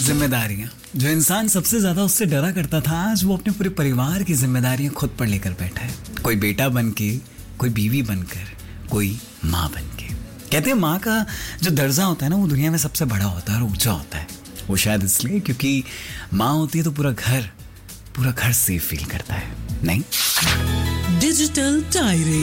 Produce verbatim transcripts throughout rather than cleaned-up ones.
जिम्मेदारियां, जो इंसान सबसे ज्यादा उससे डरा करता था, आज वो अपने पूरे परिवार की जिम्मेदारियां खुद पर लेकर बैठा है। कोई बेटा बन के, कोई बीवी बनकर, कोई माँ बन के। कहते हैं माँ का जो दर्जा होता है ना, वो दुनिया में सबसे बड़ा होता है और ऊंचा होता है। वो शायद इसलिए क्योंकि माँ होती है तो पूरा घर पूरा घर सेफ फील करता है, नहीं? Digital diary.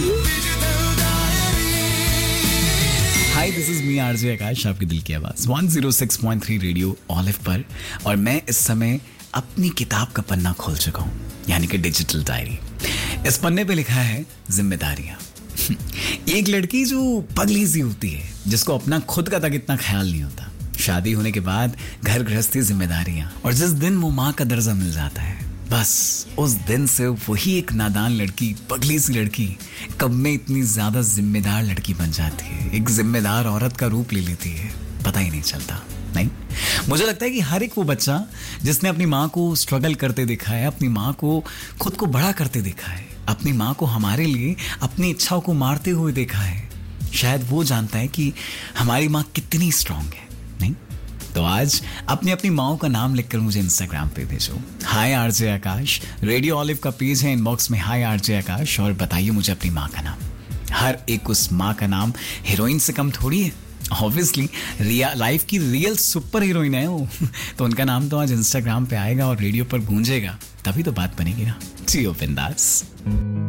Hi, this is me RJ आकाश, आपके दिल की आवाज एक सौ छह पॉइंट तीन रेडियो ऑलिव पर। और मैं इस समय अपनी किताब का पन्ना खोल चुका हूं, यानी कि डिजिटल डायरी। इस पन्ने पे लिखा है जिम्मेदारियां। एक लड़की जो पगली सी होती है, जिसको अपना खुद का तक इतना ख्याल नहीं होता। शादी होने के बाद घर गृहस्थी, जिम्मेदारियां, और जिस दिन वो माँ का दर्जा मिल जाता है, बस उस दिन से वही एक नादान लड़की, पगली सी लड़की, कब में इतनी ज्यादा जिम्मेदार लड़की बन जाती है, एक जिम्मेदार औरत का रूप ले लेती है, पता ही नहीं चलता। नहीं, मुझे लगता है कि हर एक वो बच्चा जिसने अपनी माँ को स्ट्रगल करते देखा है, अपनी माँ को खुद को बड़ा करते देखा है, अपनी माँ को हमारे लिए अपनी इच्छाओं को मारते हुए देखा है, शायद वो जानता है कि हमारी माँ कितनी स्ट्रांग है। नहीं तो आज अपनी अपनी माओ का नाम लिखकर मुझे इंस्टाग्राम पे भेजो। हाय आरजे आकाश, रेडियो ऑलिव का पेज है, इनबॉक्स में हाय आरजे आकाश, और बताइए मुझे अपनी माँ का नाम। हर एक उस माँ का नाम हीरोइन से कम थोड़ी है। ऑब्वियसली रिया लाइफ की रियल सुपर हीरोइन है वो। तो उनका नाम तो आज इंस्टाग्राम पे आएगा और रेडियो पर गूंजेगा, तभी तो बात बनेगी ना। जियो बिंदास।